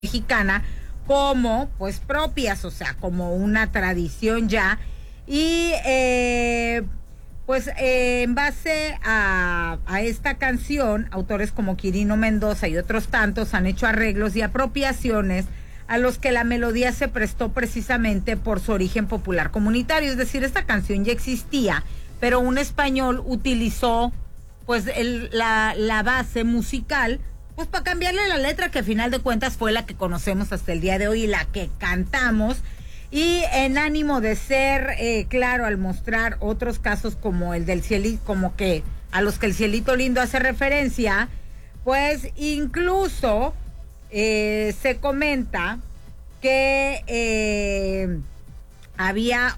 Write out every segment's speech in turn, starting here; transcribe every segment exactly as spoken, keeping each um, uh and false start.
mexicana como pues propias, o sea, como una tradición ya. Y eh, pues eh, en base a, a esta canción, autores como Quirino Mendoza y otros tantos han hecho arreglos y apropiaciones a los que la melodía se prestó precisamente por su origen popular comunitario. Es decir, esta canción ya existía, pero un español utilizó pues el, la, la base musical pues para cambiarle la letra, que al final de cuentas fue la que conocemos hasta el día de hoy y la que cantamos. Y en ánimo de ser eh, claro al mostrar otros casos como el del cielito, como que a los que el cielito lindo hace referencia, pues incluso eh, se comenta que eh, había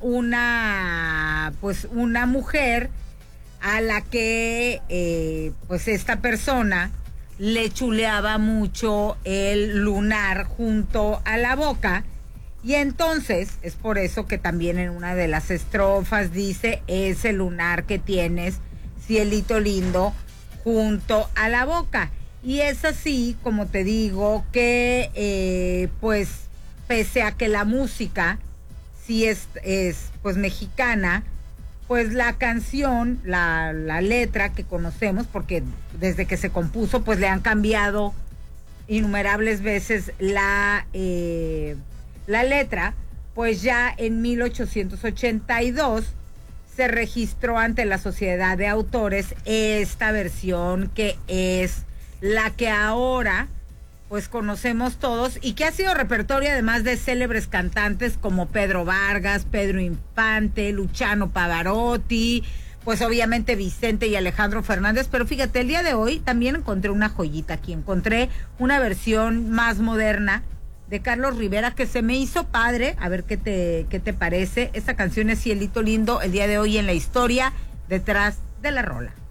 una pues una mujer a la que eh, pues esta persona le chuleaba mucho el lunar junto a la boca. Y entonces es por eso que también en una de las estrofas dice: ese lunar que tienes, cielito lindo, junto a la boca. Y es así, como te digo, que eh, pues pese a que la música sí es, es pues mexicana, pues la canción, la, la letra que conocemos, porque desde que se compuso pues le han cambiado innumerables veces la... Eh, La letra, pues ya en mil ochocientos ochenta y dos se registró ante la Sociedad de Autores esta versión que es la que ahora pues conocemos todos y que ha sido repertorio además de célebres cantantes como Pedro Vargas, Pedro Infante, Luciano Pavarotti, pues obviamente Vicente y Alejandro Fernández. Pero fíjate, el día de hoy también encontré una joyita aquí, encontré una versión más moderna de Carlos Rivera que se me hizo padre. A ver qué te, qué te parece. Esta canción es Cielito Lindo, el día de hoy en la historia detrás de la rola.